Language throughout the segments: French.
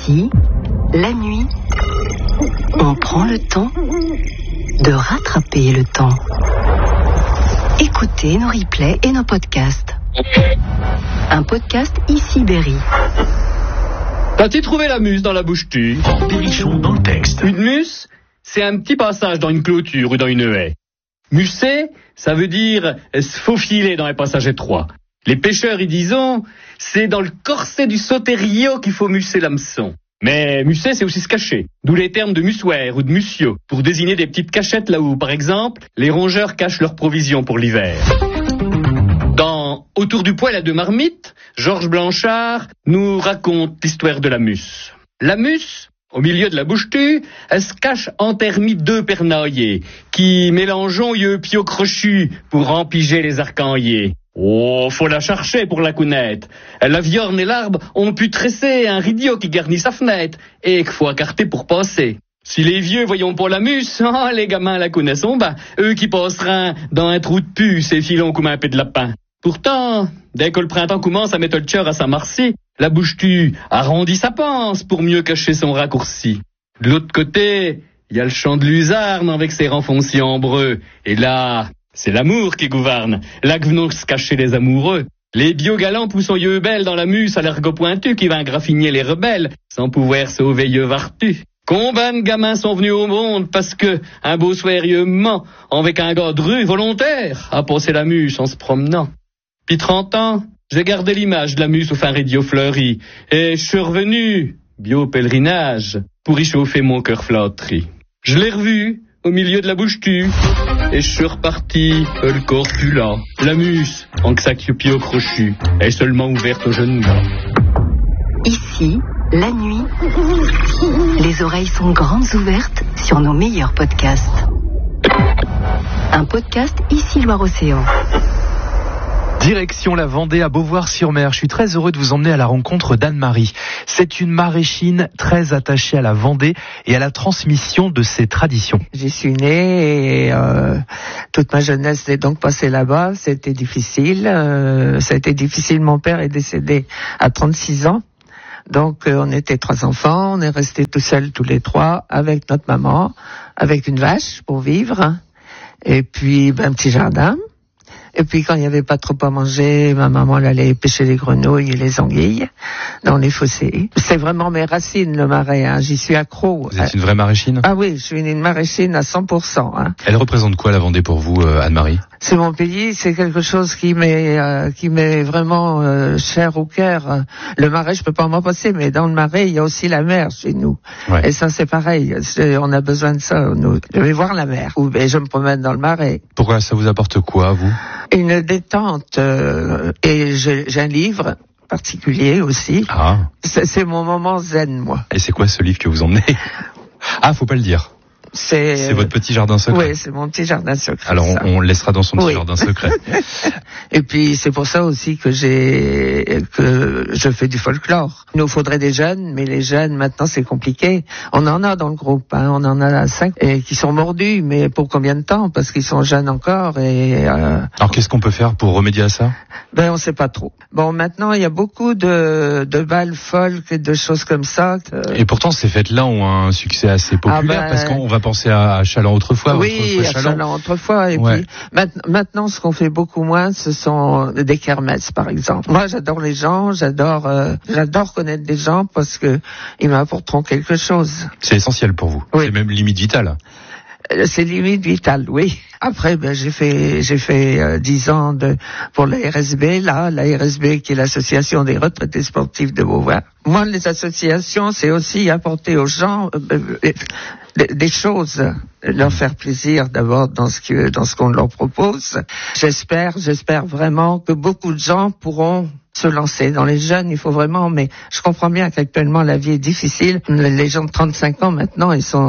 Ici, la nuit, on prend le temps de rattraper le temps. Écoutez nos replays et nos podcasts. Un podcast Ici Berry. T'as-tu trouvé la muse dans la bouche-tu? Berrichon dans le texte. Une muse, c'est un petit passage dans une clôture ou dans une haie. Musser, ça veut dire se faufiler dans les passages étroits. Les pêcheurs y disons, c'est dans le corset du sauterio qu'il faut musser l'hameçon. Mais musser, c'est aussi se cacher. D'où les termes de mussoir ou de mussio, pour désigner des petites cachettes là où, par exemple, les rongeurs cachent leurs provisions pour l'hiver. Dans Autour du poêle à deux marmites, Georges Blanchard nous raconte l'histoire de la mousse. La mousse, au milieu de la bouche-tue, elle se cache entermie deux pernaillés, qui mélangeons yeux pio crochus pour empiger les arcaniers. Oh, faut la chercher pour la connaître. La viorne et l'arbre ont pu tresser un rideau qui garnit sa fenêtre, et qu'il faut écarter pour passer. Si les vieux voyons pas la mousse, les gamins la connaissent, eux qui passeront dans un trou de puce et filons comme un peu de lapin. Pourtant, dès que le printemps commence à mettre le cœur à sa marcie, la bouche-tue arrondit sa panse pour mieux cacher son raccourci. De l'autre côté, il y a le champ de luzarne avec ses renfoncés ambreux. Et là, c'est l'amour qui gouverne. Là que venons se cacher les amoureux. Les biogalants poussent yeux belles dans la mousse à l'ergot pointu qui va graffiner les rebelles, sans pouvoir sauver yeux vartus. Combien de gamins sont venus au monde parce que un beau soir yeux ment avec un gars de rue volontaire à passer la mousse en se promenant. Puis 30 ans, j'ai gardé l'image de la mousse au fin rideau fleuri, et je suis revenu, bio-pèlerinage, pour y chauffer mon cœur flatterie. Je l'ai revu, au milieu de la bouche-tue, et je suis reparti, le corps plus là. La mousse, en que ça pio crochu, est seulement ouverte aux jeunes gars. Ici, la nuit, les oreilles sont grandes ouvertes sur nos meilleurs podcasts. Un podcast Ici Loire-Océan. Direction la Vendée à Beauvoir-sur-Mer. Je suis très heureux de vous emmener à la rencontre d'Anne-Marie. C'est une maraîchine très attachée à la Vendée et à la transmission de ses traditions. J'y suis née et toute ma jeunesse s'est donc passée là-bas. C'était difficile. Ça a été difficile. Mon père est décédé à 36 ans. Donc on était 3 enfants. On est restés tout seuls tous les 3 avec notre maman, avec une vache pour vivre et puis un petit jardin. Et puis quand il n'y avait pas trop à manger, ma maman elle allait pêcher les grenouilles et les anguilles dans les fossés. C'est vraiment mes racines, le marais, j'y suis accro. Vous êtes une vraie maraîchine ? Ah oui, je suis une maraîchine à 100%. Elle représente quoi la Vendée pour vous, Anne-Marie ? C'est mon pays, c'est quelque chose qui m'est vraiment cher au cœur. Le marais, je peux pas m'en passer, mais dans le marais, il y a aussi la mer chez nous. Ouais. Et ça, c'est pareil. On a besoin de ça. Je vais voir la mer. Et je me promène dans le marais. Pourquoi ça vous apporte quoi, vous ? Une détente. Et j'ai un livre particulier aussi. Ah. C'est mon moment zen, moi. Et c'est quoi ce livre que vous emmenez ? Ah, faut pas le dire. C'est votre petit jardin secret. Oui, c'est mon petit jardin secret. Alors on le laissera dans son petit jardin secret. Et puis c'est pour ça aussi que je fais du folklore. Il nous faudrait des jeunes, mais les jeunes maintenant c'est compliqué. On en a dans le groupe, on en a 5 et qui sont mordus, mais pour combien de temps ? Parce qu'ils sont jeunes encore. Alors qu'est-ce qu'on peut faire pour remédier à ça ? On sait pas trop. Bon, maintenant il y a beaucoup de balles folk et de choses comme ça. Et pourtant ces fêtes-là ont un succès assez populaire parce qu'on va penser à Chaland autrefois. Oui, à Chaland autrefois. Et puis maintenant, ce qu'on fait beaucoup moins, ce sont des kermesses, par exemple. Moi, j'adore les gens, j'adore connaître des gens parce que ils m'apporteront quelque chose. C'est essentiel pour vous. Oui. C'est même limite vitale. C'est limite vital, oui. Après, j'ai fait 10 ans pour la RSB, la RSB qui est l'association des retraités sportifs de Beauvoir. Moi, les associations, c'est aussi apporter aux gens des choses, leur faire plaisir d'abord dans ce qu'on leur propose. J'espère vraiment que beaucoup de gens pourront se lancer. Dans les jeunes, il faut vraiment, mais je comprends bien qu'actuellement la vie est difficile. Les gens de 35 ans maintenant, ils sont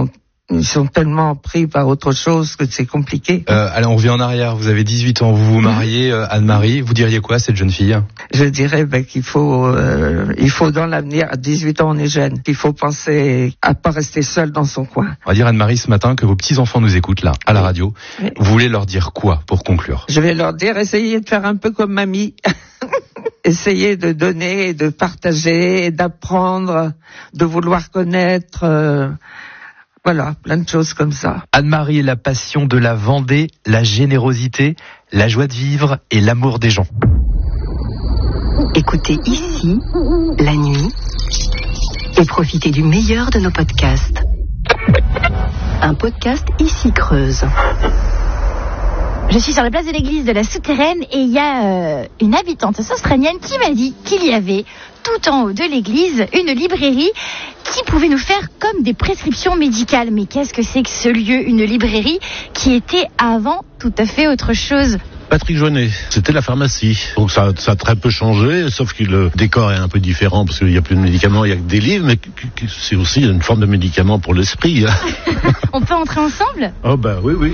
Ils sont tellement pris par autre chose que c'est compliqué. Allez, on revient en arrière. Vous avez 18 ans, vous vous mariez, Anne-Marie. Vous diriez quoi à cette jeune fille? Je dirais qu'il faut dans l'avenir, à 18 ans on est jeune, il faut penser à pas rester seul dans son coin. On va dire, Anne-Marie, ce matin que vos petits-enfants nous écoutent là, à la radio. Oui. Vous voulez leur dire quoi pour conclure? Je vais leur dire, essayez de faire un peu comme mamie. Essayez de donner, de partager, d'apprendre, de vouloir connaître... Voilà, plein de choses comme ça. Anne-Marie, la passion de la Vendée, la générosité, la joie de vivre et l'amour des gens. Écoutez ici, la nuit, et profitez du meilleur de nos podcasts. Un podcast ici Creuse. Je suis sur la place de l'église de la Souterraine et il y a une habitante australienne qui m'a dit qu'il y avait tout en haut de l'église une librairie qui pouvait nous faire comme des prescriptions médicales. Mais qu'est-ce que c'est que ce lieu, une librairie qui était avant tout à fait autre chose? Patrick Joannet, c'était la pharmacie. Donc ça a très peu changé, sauf que le décor est un peu différent parce qu'il n'y a plus de médicaments, il y a que des livres, mais c'est aussi une forme de médicament pour l'esprit. On peut entrer ensemble? Oh bah oui.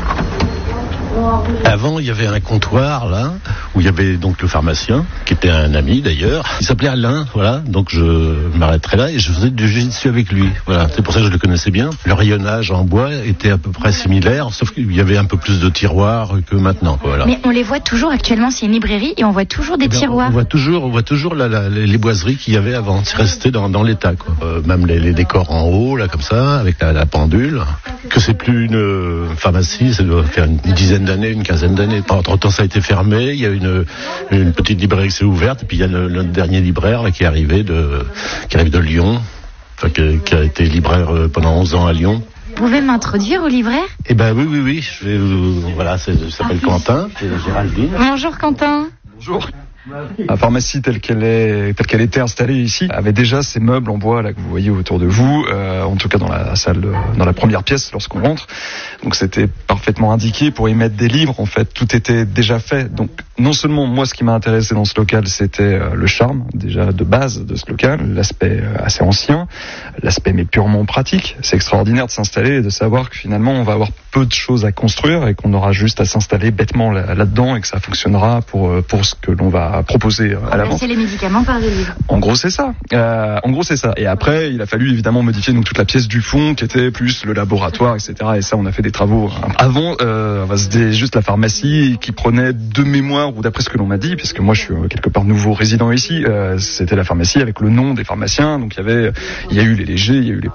Avant, il y avait un comptoir là où il y avait donc le pharmacien qui était un ami d'ailleurs. Il s'appelait Alain, voilà. Donc je m'arrêterai là et je faisais du jiu-jitsu avec lui. Voilà, c'est pour ça que je le connaissais bien. Le rayonnage en bois était à peu près similaire, sauf qu'il y avait un peu plus de tiroirs que maintenant. Voilà. Mais on les voit toujours actuellement. C'est une librairie et on voit toujours des tiroirs. On voit toujours les boiseries qu'il y avait avant. C'est resté dans l'état, quoi. Même les décors en haut là comme ça avec la pendule. Que c'est plus une pharmacie, ça doit faire une dizaine d'années, une quinzaine d'années. Entre-temps, ça a été fermé. Il y a une petite librairie qui s'est ouverte, et puis il y a le dernier libraire là, qui arrive de Lyon, enfin, qui a été libraire pendant 11 ans à Lyon. Vous pouvez m'introduire au libraire? Eh ben oui. Voilà, je s'appelle Quentin, c'est Géraldine. Bonjour Quentin. Bonjour. La pharmacie telle qu'elle était installée ici avait déjà ces meubles en bois là que vous voyez autour de vous, en tout cas dans la salle, dans la première pièce lorsqu'on rentre. Donc c'était parfaitement indiqué pour y mettre des livres. En fait, tout était déjà fait. Donc non seulement moi, ce qui m'a intéressé dans ce local, c'était le charme déjà de base de ce local, l'aspect assez ancien, l'aspect mais purement pratique. C'est extraordinaire de s'installer et de savoir que finalement on va avoir peu de choses à construire et qu'on aura juste à s'installer bêtement là-dedans et que ça fonctionnera pour ce que l'on va proposer à l'avance. C'est les médicaments par des livres. En gros, c'est ça. Et après, il a fallu évidemment modifier donc toute la pièce du fond qui était plus le laboratoire, etc. Et ça, on a fait des travaux. Avant, c'était juste la pharmacie qui prenait de mémoire, ou d'après ce que l'on m'a dit, puisque moi je suis quelque part nouveau résident ici, c'était la pharmacie avec le nom des pharmaciens. Donc il y a eu les légers, il y a eu les